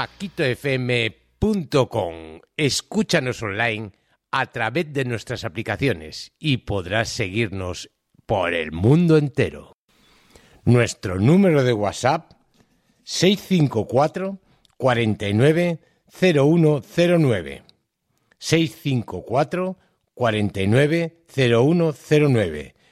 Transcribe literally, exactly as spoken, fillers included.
paquito f m punto com. Escúchanos online a través de nuestras aplicaciones y podrás seguirnos por el mundo entero. Nuestro número de WhatsApp seis cinco cuatro, cuatro nueve, cero uno cero nueve. seis cinco cuatro, cuatro nueve, cero uno cero nueve.